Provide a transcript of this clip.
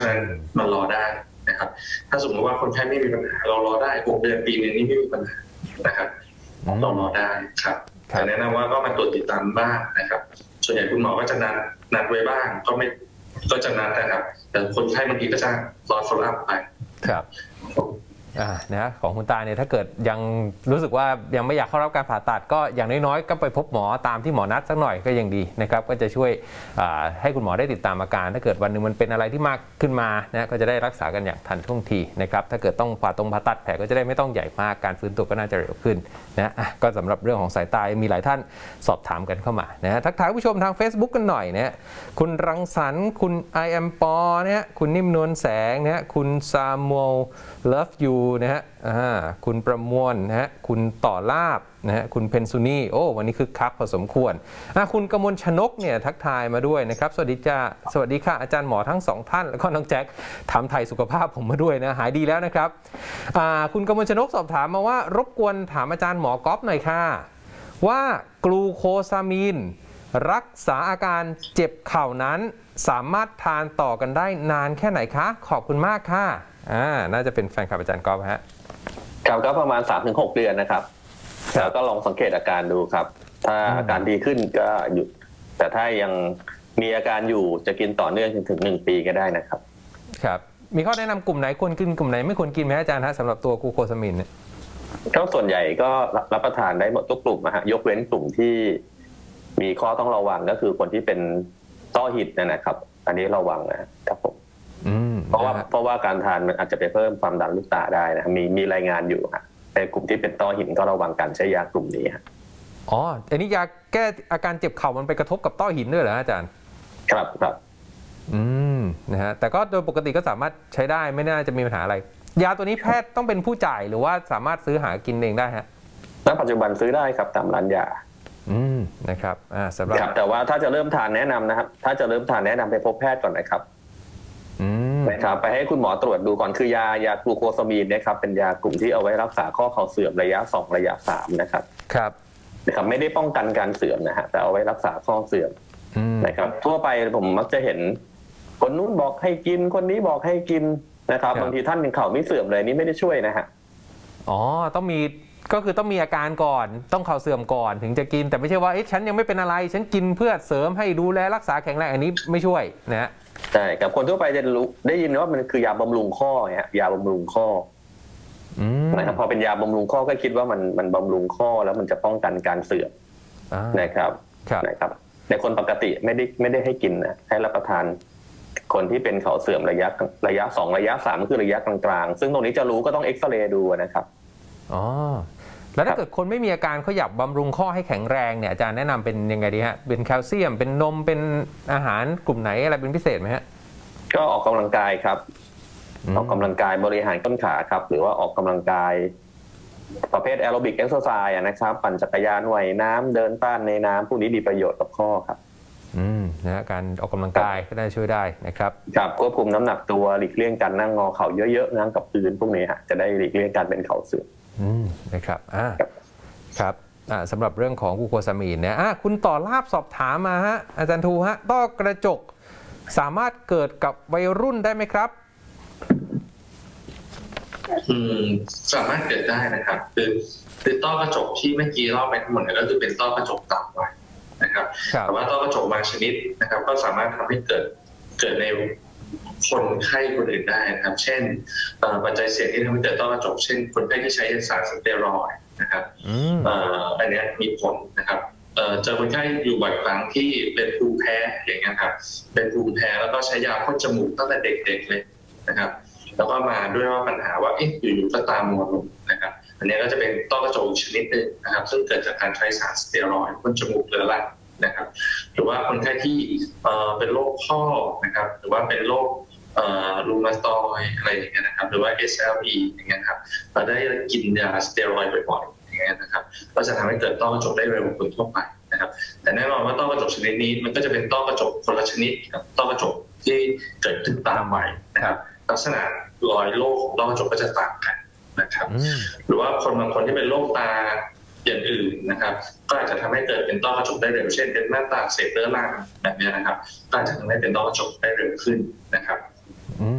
ฉะนั้นมันรอได้นะครับถ้าสมมติว่าคนไข้ไม่มีปัญหาเรารอได้6 เดือนปีนึงนี่ไม่มีปัญหานะครับเรารอได้ครับแต่แนะนำว่าก็มาตรวจติดตามบ้างนะครับส่วนใหญ่คุณหมอก็จะนัดไว้บ้างก็จะนัดนะครับแต่คนไข้บางทีก็จะรอ follow up ไปครับนะของคุณตาเนี่ยถ้าเกิดยังรู้สึกว่ายังไม่อยากเข้ารับการผ่าตัดก็อย่างน้อยๆก็ไปพบหมอตามที่หมอนัดสักหน่อยก็ยังดีนะครับก็จะช่วยให้คุณหมอได้ติดตามอาการถ้าเกิดวันหนึ่งมันเป็นอะไรที่มากขึ้นมานะก็จะได้รักษากันอย่างทันท่วงทีนะครับถ้าเกิดต้องผ่าตัดแผลก็จะได้ไม่ต้องใหญ่มากการฟื้นตัวก็น่าจะเร็วขึ้นนะก็สำหรับเรื่องของสายตามีหลายท่านสอบถามกันเข้ามานะทักทายผู้ชมทาง Facebook กันหน่อยนะคุณรังสรรค์คุณ I am ปอนะคุณนิ่มนวลแสงนะคุณซามูล Love you นะฮะคุณประมวลนะฮะคุณต่อลาบนะฮะคุณเพนซูนี่โอ้วันนี้คึกคักพอสมควรคุณกมลชนกเนี่ยทักทายมาด้วยนะครับสวัสดีค่ะอาจารย์หมอทั้ง2ท่านแล้วก็น้องแจ็คถามไทยสุขภาพผมมาด้วยนะหายดีแล้วนะครับคุณกมลชนกสอบถามมาว่ารบกวนถามอาจารย์หมอก๊อฟหน่อยค่ะว่ากลูโคซามีนรักษาอาการเจ็บเข่านั้นสามารถทานต่อกันได้นานแค่ไหนคะขอบคุณมากค่ะน่าจะเป็นแฟนคลับอาจารย์ก๊อฟฮะครับก็ประมาณ 3-6 เดือนนะครับแล้วก็ลองสังเกตอาการดูครับถ้าอาการดีขึ้นก็หยุดแต่ถ้ายังมีอาการอยู่จะกินต่อเนื่องถึง1 ปีก็ได้นะครับครับมีข้อแนะนำกลุ่มไหนควรกินกลุ่มไหนไม่ควรกินไหมอาจารย์ฮะสำหรับตัวกลูโคซามินเนี่ยก็ส่วนใหญ่ก็รับประทานได้หมดทุกกลุ่มนะฮะยกเว้นกลุ่มที่มีข้อต้องระวังก็คือคนที่เป็นต้อหินนะครับอันนี้ระวังนะครับผมเพราะว่าการทานมันอาจจะไปเพิ่มความดันลูกตาได้นะมีรายงานอยู่ฮะแต่กลุ่มที่เป็นต้อหินก็ระวังการใช้ยากลุ่มนี้ฮะอันนี้ยาแก้อาการเจ็บเข่ามันไปกระทบกับต้อหินด้วยเหรออาจารย์ครับนะฮะแต่ก็โดยปกติก็สามารถใช้ได้ไม่น่าจะมีปัญหาอะไรยาตัวนี้แพทย์ต้องเป็นผู้จ่ายหรือว่าสามารถซื้อหากินเองได้ฮะณปัจจุบันซื้อได้ครับตามร้านยานะครับสำหรับแต่ว่าถ้าจะเริ่มทานแนะนำนะครับถ้าจะเริ่มทานแนะนำไปพบแพทย์ก่อนนะครับนะครับไปให้คุณหมอตรวจดูก่อนคือยากลูโคซามีนนะครับเป็นยากลุ่มที่เอาไว้รักษาข้อเข่าเสื่อมระยะ2ระยะ3นะครับนะครับไม่ได้ป้องกันการเสื่อมนะฮะแต่เอาไว้รักษาข้อเสื่อมนะครับทั่วไปผมมักจะเห็นคนนู้นบอกให้กินคนนี้บอกให้กินนะครับบางทีท่านยังเข่าไม่เสื่อมเลยนี่ไม่ได้ช่วยนะฮะต้องมีอาการก่อนต้องเข่าเสื่อมก่อนถึงจะกินแต่ไม่ใช่ว่าฉันยังไม่เป็นอะไรฉันกินเพื่อเสริมให้ดูแลรักษาแข็งแรงอันนี้ไม่ช่วยนะใช่กับคนทั่วไปจะได้ยินว่ามันคือยาบำรุงข้อฮะยาบำรุงข้อนะครับพอเป็นยาบำรุงข้อก็คิดว่ามันบำรุงข้อแล้วมันจะป้องกันการเสื่อมนะครับในคนปกติไม่ได้ให้กินนะให้รับประทานคนที่เป็นเข่าเสื่อมระยะ2ระยะ3คือระยะกลางๆซึ่งตรงนี้จะรู้ก็ต้องเอ็กซเรย์ดูนะครับแล้วถ้าเกิดคนไม่มีอาการเขาอยากบำรุงข้อให้แข็งแรงเนี่ยอาจารย์แนะนำเป็นยังไงดีฮะเป็นแคลเซียมเป็นนมเป็นอาหารกลุ่มไหนอะไรเป็นพิเศษไหมฮะก็ออกกำลังกายครับออกกำลังกายบริหารต้นขาครับหรือว่าออกกำลังกายประเภทแอโรบิกเอ็กซ์ไซส์นะครับปั่นจักรยานว่ายน้ำเดินต้านในน้ำพวกนี้มีประโยชน์กับข้อครับนะการออกกำลังกายก็ได้ช่วยได้นะครับครับควบคุมน้ำหนักตัวหลีกเลี่ยงการนั่งงอเข่าเยอะๆนั่งกับพื้นพวกนี้ฮะจะได้หลีกเลี่ยงการเป็นเข่าเสื่อมนะครับครับสำหรับเรื่องของกลูโคซามีนเนี่ยคุณต่อลาบสอบถามมาฮะอาจารย์ทูฮะต้อกระจกสามารถเกิดกับวัยรุ่นได้ไหมครับสามารถเกิดได้นะครับคือต้อกระจกที่เมื่อกี้เล่าไปทั้งหมดก็คือเป็นต้อกระจกต่ำวัยนะครับแต่ว่าต้อกระจกบางชนิดนะครับก็สามารถทำให้เกิดในคนไข้คนอื่นได้นะครับเช่นปัจจัยเสี่ยงที่ทำให้เกิดต้อกระจกเช่นคนไข้ที่ใช้สารสเตียรอยด์นะครับอันนี้มีผลนะครับเจอคนไข้อยู่บ่อยครั้งที่เป็นภูมิแพ้อย่างเงี้ยครับเป็นภูมิแพ้แล้วก็ใช้ยาพ่นจมูกตั้งแต่เด็กๆเลยนะครับแล้วก็มาด้วยว่าปัญหาว่าอยู่ๆก็ตามัวลงนะครับอันนี้ก็จะเป็นต้อกระจกชนิดหนึ่งนะครับซึ่งเกิดจากการใช้สารสเตียรอยด์พ่นจมูกเรื้อรังนะครับหรือว่าคนไข้ที่เป็นโรคข้อนะครับหรือว่าเป็นโรครูมาตอยด์อะไรอย่างเงี้ยนะครับหรือว่า SLE อย่างเงี้ยครับเราได้กินยาสเตียรอยด์บ่อยๆอย่างเงี้ยนะครับก็จะทำให้เกิดต้อกระจกได้เร็วกว่าคนทั่วไปนะครับแต่แน่นอนว่าต้อกระจกชนิดนี้มันก็จะเป็นต้อกระจกคนละชนิดกับต้อกระจกที่เกิดขึ้นตามวัยนะครับลักษณะรอยโรคของต้อกระจกก็จะต่างกันนะครับหรือว่าคนบางคนที่เป็นโรคตาอย่างอื่นนะครับก็อาจจะทำให้เกิดเป็นต้อกระจกได้เร็วเช่นเป็นหน้าตาอักเสบเรื้อรังแบบนี้นะครับก็อาจจะทำให้เป็นต้อกระจกได้เร็วขึ้นนะครับ